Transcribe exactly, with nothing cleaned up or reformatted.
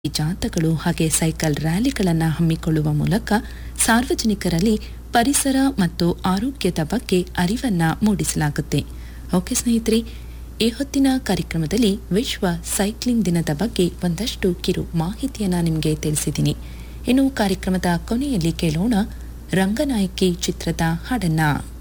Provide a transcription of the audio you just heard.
ಜಾಥಾಗಳು ಹಾಗೆ ಸೈಕಲ್ ರ್ಯಾಲಿಗಳನ್ನು ಹಮ್ಮಿಕೊಳ್ಳುವ ಮೂಲಕ ಸಾರ್ವಜನಿಕರಲ್ಲಿ ಪರಿಸರ ಮತ್ತು ಆರೋಗ್ಯದ ಬಗ್ಗೆ ಅರಿವನ್ನು ಮೂಡಿಸಲಾಗುತ್ತೆ. ಓಕೆ ಸ್ನೇಹಿತರೆ, ಈ ಹೊತ್ತಿನ ಕಾರ್ಯಕ್ರಮದಲ್ಲಿ ವಿಶ್ವ ಸೈಕ್ಲಿಂಗ್ ದಿನದ ಬಗ್ಗೆ ಒಂದಷ್ಟು ಕಿರು ಮಾಹಿತಿಯನ್ನು ನಿಮಗೆ ತಿಳಿಸಿದ್ದೀನಿ. ಇನ್ನು ಕಾರ್ಯಕ್ರಮದ ಕೊನೆಯಲ್ಲಿ ಕೇಳೋಣ ರಂಗನಾಯಕಿ ಚಿತ್ರದ ಹಾಡನ್ನ.